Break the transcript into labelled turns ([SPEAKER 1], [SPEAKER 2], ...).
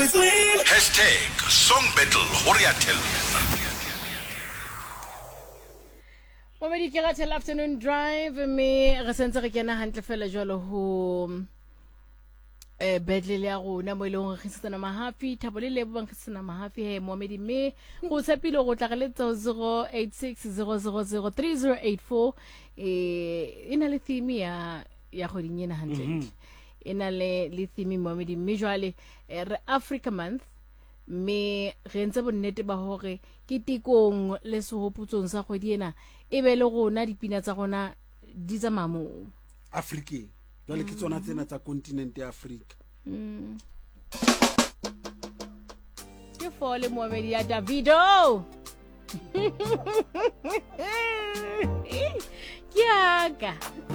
[SPEAKER 1] Song Battle Horiatel.
[SPEAKER 2] Momedi ke gatsela afternoon drive me re sentse re kena hantle fela jwalo ho bedle ya rona mo ile go kgisetsana mahafi thabo le lebo bang kgisetsana mahafi he momedi me go tsepile go tla le 0860003084 ina le theme ya go dinyena hantle ina le theme momedi me jwale re Africa month me re ntse bonnete ba hore ke tikong le sehoputsong sa kgwedi ena e be le rona dipina tsa rona di tsa mamo
[SPEAKER 3] Africa jwale ke tsona tsena tsa continent ya Africa
[SPEAKER 2] ke fole moemedi ya Davido ke aka